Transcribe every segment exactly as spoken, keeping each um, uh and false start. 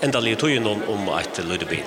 endelig tog någon om ett lödebil.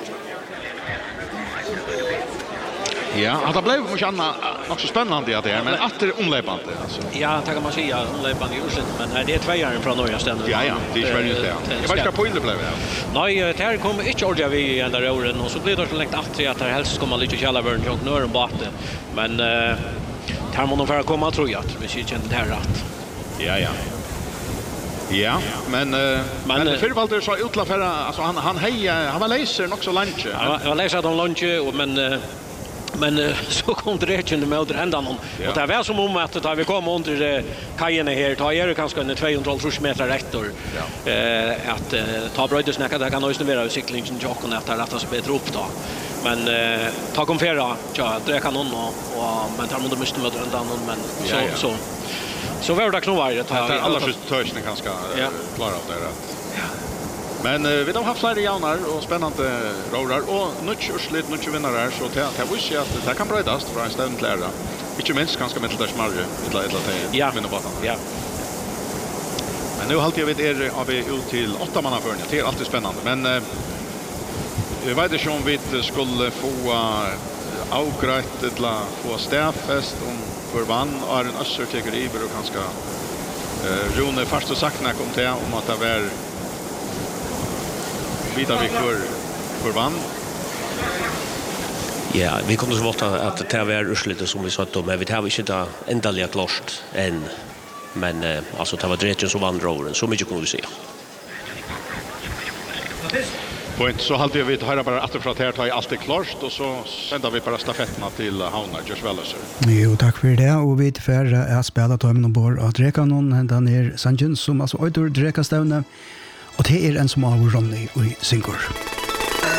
Ja, det blev mycket annat också spännande att det är, men att det är omläpande alltså. Ja, det kan man säga omläpande ursäkt, men det är tvåaren från Norge ständigt. Ja, ja, det är ju det. Jag vet inte på det blev det. Nej, det här kommer inte ordja vi ända åren och så blir det så längt att att det helst kommer lite källarvärn och nörren batte. Men eh här måste för komma tror jag att vi ska känna det här rätt. Ja, ja. Ja, men uh, men, men för Walter så utla för alltså han han heja han var läser också lunch. Ja, jag läser de lunch och men uh, men uh, så kom det rätt under med ändan och ja. Det var som om att vi kom under uh, kajen här tar är det kanske en tvåhundrafyrtio meter rektor. Ja. Uh, att uh, ta brödesnäcka där kan nog vara cyklingen jocken att det rätta sig bättre upp då. Men uh, ta kom färra ja dräcka någon och, och men tar måste måste möta ändan men så ja, ja. så så var det knovar det tar alla alla törsning ganska ja. Klara av det. Ja. Men uh, vi har haft flera jaunar och spännande roller och nutch och slit nutch vinnare så det det visst jag att det kan brödas för en stund klara. Inte minst ganska med det smarre ett ett ett ja. vinna banan. Ja. Men nu haltar vi er av vi ut till åtta manna förn. Det är alltid spännande men uh, jag vet inte om vi skulle få uh, avgrätt eller få stäffest om för vann och en össer tycker iver och ganska uh, Rune fast och sagt när kom till om att det var vidare vi för för vann. Ja, vi kunde så vara att det var urslutet som vi sa då men vi har inte det ändliga klart än. Men uh, alltså det var Dretjen som vann roren så mycket kunde vi se. Point så halvt vi höra bara att för att här tar allt är klart och så sänder vi bara stafetterna till Havnar Just Welleser. Jo, tack för det och vi för att spela ta med någon bor att reka någon den är Sanjun som alltså åter dreka stävne och det är en som har Ronny och Sinkor.